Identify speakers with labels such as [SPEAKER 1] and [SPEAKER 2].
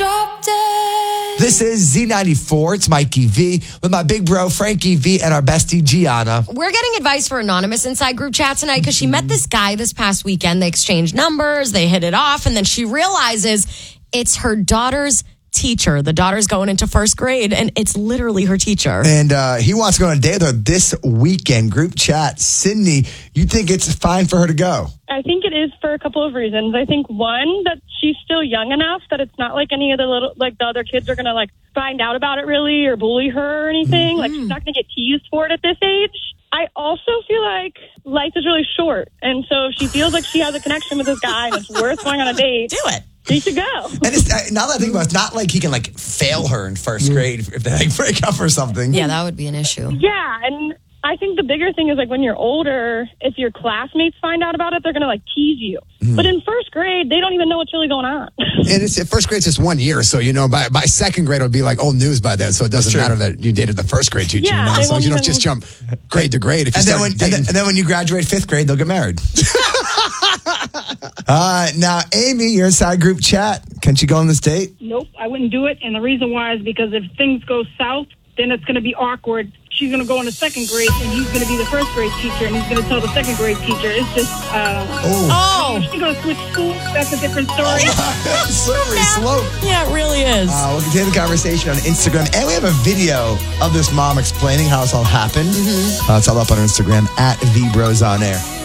[SPEAKER 1] Drop dead.
[SPEAKER 2] This is Z94. It's Mikey V with my big bro, Frankie V, and our bestie, Gianna.
[SPEAKER 3] We're getting advice for Anonymous inside group chat tonight because she met this guy this past weekend. They exchanged numbers, they hit it off, and then she realizes it's her daughter's teacher. The daughter's going into first grade, and it's literally her teacher.
[SPEAKER 2] And he wants to go on a date with her this weekend. Group chat. Sydney, you think it's fine for her to go?
[SPEAKER 4] I think it is for a couple of reasons. I think one, that she's still young enough that it's not like any of the the other kids are gonna find out about it really or bully her or anything. Like she's not gonna get teased for it at this age. I also feel like life is really short, and so if she feels like she has a connection with this guy and it's worth going on a date,
[SPEAKER 3] Do it.
[SPEAKER 4] she should go.
[SPEAKER 2] And now that I think about it, it's not like he can fail her in first grade if they break up or something.
[SPEAKER 3] Yeah, that would be an issue.
[SPEAKER 4] Yeah, and I think the bigger thing is when you're older, if your classmates find out about it, they're gonna tease you. But in first grade, they don't even know what's really going on.
[SPEAKER 5] And first grade's just 1 year, so by second grade it'll be old news by then. So it doesn't matter that you dated the first grade teacher.
[SPEAKER 4] Yeah,
[SPEAKER 5] as long as you don't just jump grade to grade. If you
[SPEAKER 2] And then when you graduate fifth grade, they'll get married. Now, Amy, you're inside group chat. Can't you go on this date?
[SPEAKER 6] Nope, I wouldn't do it. And the reason why is because if things go south, then it's going to be awkward. She's going to go into second grade, and he's going to be the first grade teacher, and he's going to tell the second grade teacher. It's just, if she's going to switch schools, that's a different story.
[SPEAKER 2] Slippery slope.
[SPEAKER 3] Yeah, it really is.
[SPEAKER 2] We'll continue the conversation on Instagram. And we have a video of this mom explaining how this all happened. It's all up on our Instagram, @VBrosOnAir.